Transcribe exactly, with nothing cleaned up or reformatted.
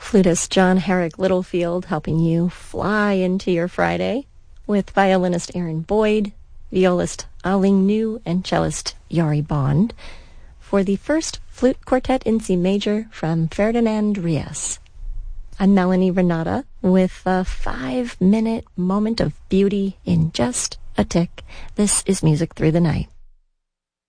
Flutist John Herrick Littlefield helping you fly into your Friday, with violinist Aaron Boyd, violist Aling New, and cellist Yari Bond, for the first flute quartet in C major from Ferdinand Rias. I'm Melanie Renata with a five-minute moment of beauty in just a tick. This is Music Through the Night.